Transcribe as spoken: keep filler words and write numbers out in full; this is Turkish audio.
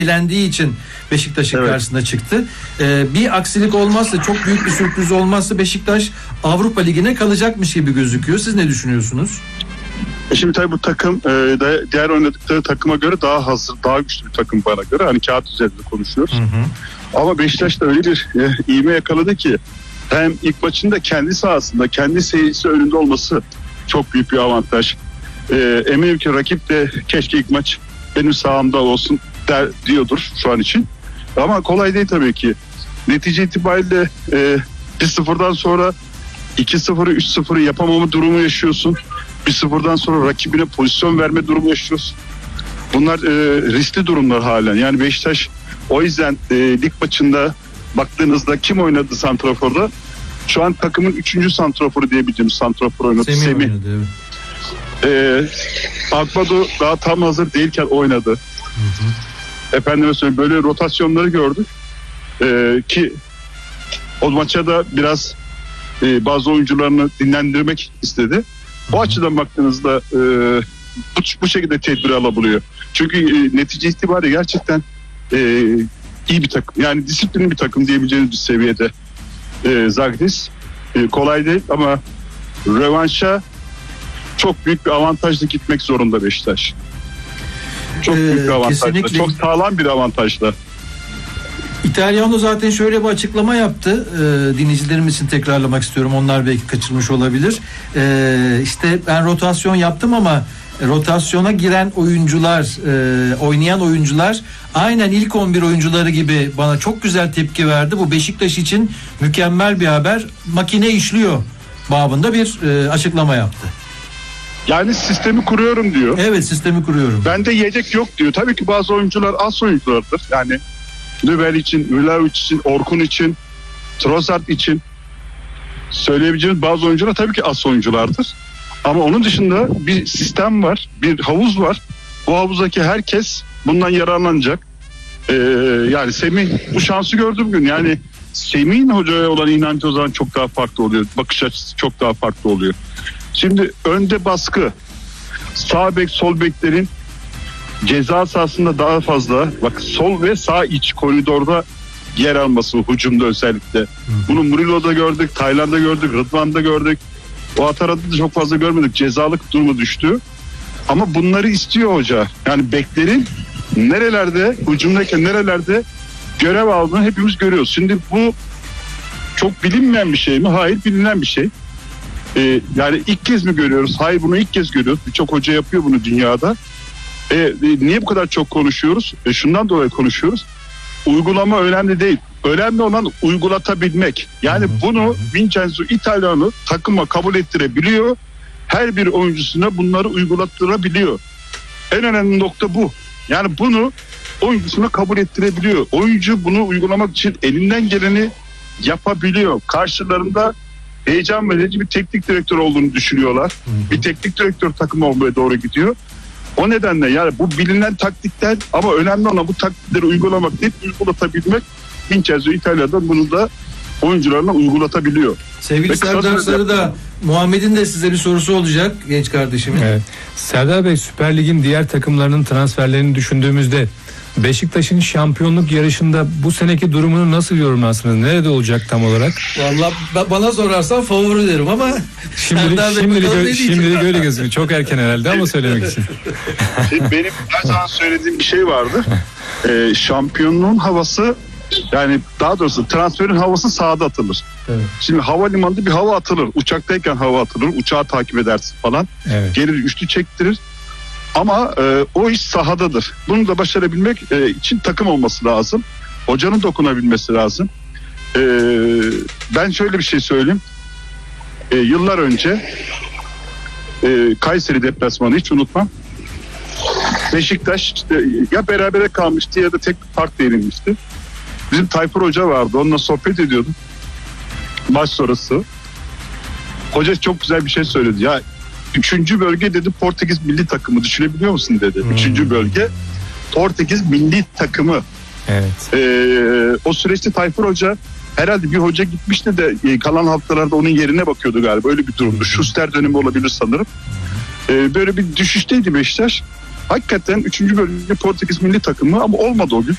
eğlendiği için Beşiktaş'ın Evet. karşısına çıktı. Ee, bir aksilik olmazsa, çok büyük bir sürpriz olmazsa Beşiktaş Avrupa Ligi'ne kalacakmış gibi gözüküyor. Siz ne düşünüyorsunuz? E şimdi tabii bu takım e, da, diğer oynadıkları takıma göre daha hazır, daha güçlü bir takım bana göre. Hani kağıt üzerinde konuşuyoruz. Hı hı. Ama Beşiktaş da öyle bir e, ivme yakaladı ki hem ilk maçında kendi sahasında, kendi seyircisi önünde olması çok büyük bir avantaj. E, eminim ki rakip de keşke ilk maç benim sahamda olsun der diyordur şu an için. Ama kolay değil tabii ki. Netice itibariyle e, bir sıfırdan sonra iki sıfırı üç sıfırı yapamama durumu yaşıyorsun. bir sıfırdan sonra rakibine pozisyon verme durumu yaşıyorsun. Bunlar e, riskli durumlar halen. Yani Beşiktaş o yüzden e, lig maçında baktığınızda kim oynadı santraforda? Şu an takımın üçüncü santraforu diyebileceğimiz santrafor oynadı. Semih, Semih. oynadı, evet. E, Akbado daha tam hazır değilken oynadı. Hı hı. Efendime söyleyeyim, böyle rotasyonları gördük. E, ki o maça da biraz e, bazı oyuncularını dinlendirmek istedi. Bu Hı-hı. açıdan baktığınızda e, bu, bu şekilde tedbir alabiliyor. Çünkü e, netice itibariyle gerçekten e, iyi bir takım. Yani disiplinli bir takım diyebileceğiniz bir seviyede e, Zagris. E, kolay değil ama rövanşa çok büyük bir avantajla gitmek zorunda Beşiktaş. Çok ee, büyük bir avantajla. Kesinlikle. Çok sağlam bir avantajla. İtalyanlo zaten şöyle bir açıklama yaptı. Ee, dinleyicilerimiz için tekrarlamak istiyorum. Onlar belki kaçırmış olabilir. Ee, işte ben rotasyon yaptım ama rotasyona giren oyuncular, e, oynayan oyuncular aynen ilk on bir oyuncuları gibi bana çok güzel tepki verdi. Bu Beşiktaş için mükemmel bir haber. Makine işliyor babında bir e, açıklama yaptı. Yani sistemi kuruyorum diyor. Evet, sistemi kuruyorum. Bende yedek yok diyor. Tabii ki bazı oyuncular az oyunculardır. Yani Nübel için, Vlahovic için, Orkun için, Trossard için söyleyebileceğimiz bazı oyuncular tabii ki az oyunculardır. Ama onun dışında bir sistem var, bir havuz var. Bu havuzdaki herkes bundan yararlanacak. Ee, yani Semih bu şansı gördü bugün. Yani Semih'in hocaya olan inancı o zaman çok daha farklı oluyor. Bakış açısı çok daha farklı oluyor. Şimdi önde baskı, sağ bek, sol beklerin ceza sahasında daha fazla, bak sol ve sağ iç koridorda yer alması hücumda özellikle. Hı. Bunu Murilo'da gördük, Tayland'da gördük, Rıdvan'da gördük. O Atara'da da çok fazla görmedik. Cezalık durumu düştü. Ama bunları istiyor hoca. Yani beklerin nerelerde, hücumdayken nerelerde görev aldığını hepimiz görüyoruz. Şimdi bu çok bilinmeyen bir şey mi? Hayır, bilinen bir şey. Ee, yani ilk kez mi görüyoruz? Hayır, bunu ilk kez görüyoruz. Birçok hoca yapıyor bunu dünyada. E, e, niye bu kadar çok konuşuyoruz? E, şundan dolayı konuşuyoruz. Uygulama önemli değil. Önemli olan uygulatabilmek. Yani bunu Vincenzo Italiano takıma kabul ettirebiliyor. Her bir oyuncusuna bunları uygulattırabiliyor. En önemli nokta bu. Yani bunu oyuncusuna kabul ettirebiliyor. Oyuncu bunu uygulamak için elinden geleni yapabiliyor. Karşılarında heyecan verici bir teknik direktör olduğunu düşünüyorlar. Bir teknik direktör takım olmaya doğru gidiyor. O nedenle yani bu bilinen taktikler ama önemli olan bu taktikleri uygulamak değil, uygulatabilmek. Vincenzo İtalya'da bunu da oyuncularına uygulatabiliyor. Sevgili Serdar Sarı'da Muhammed'in de size bir sorusu olacak, genç kardeşimin. Evet. Serdar Bey, Süper Lig'in diğer takımlarının transferlerini düşündüğümüzde Beşiktaş'ın şampiyonluk yarışında bu seneki durumunu nasıl yorumlarsınız? Nerede olacak tam olarak? Vallahi bana sorarsan favori derim ama şimdilik şimdilik, ö- şimdilik öyle gözüküyor. Çok erken herhalde ama söylemek için. Benim her zaman söylediğim bir şey vardı. Ee, şampiyonluğun havası, yani daha doğrusu transferin havası sahada atılır. Evet. Şimdi havalimanında bir hava atılır. Uçaktayken hava atılır. Uçağı takip edersin falan. Evet. Gelir üçlü çektirir. Ama e, o iş sahadadır. Bunu da başarabilmek e, için takım olması lazım. Hocanın dokunabilmesi lazım. E, ben şöyle bir şey söyleyeyim. E, yıllar önce e, Kayseri deplasmanı hiç unutmam. Beşiktaş işte ya berabere kalmıştı ya da tek fark yenilmişti. Bizim Tayfur Hoca vardı. Onunla sohbet ediyordum. Maç sonrası. Hoca çok güzel bir şey söyledi. Ya üçüncü bölge dedi Portekiz milli takımı, düşünebiliyor musun dedi. Hmm. Üçüncü bölge Portekiz milli takımı. Evet. Ee, o süreçte Tayfur Hoca herhalde bir hoca gitmişti de kalan haftalarda onun yerine bakıyordu galiba. Öyle bir durumdu. Hmm. Schuster dönemi olabilir sanırım. Ee, böyle bir düşüşteydi Beşiktaş. Hakikaten üçüncü bölge Portekiz milli takımı ama olmadı o gün.